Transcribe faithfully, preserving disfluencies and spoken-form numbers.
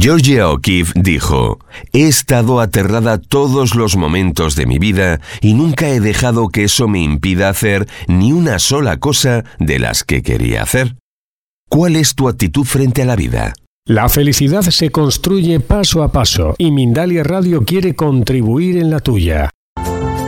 Georgia O'Keeffe dijo: «He estado aterrada todos los momentos de mi vida y nunca he dejado que eso me impida hacer ni una sola cosa de las que quería hacer». ¿Cuál es tu actitud frente a la vida? La felicidad se construye paso a paso y Mindalia Radio quiere contribuir en la tuya.